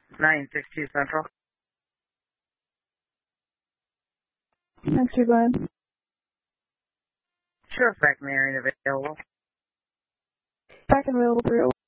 962 Central. Not too bad. Sure, fact Marion available. Back and available 301.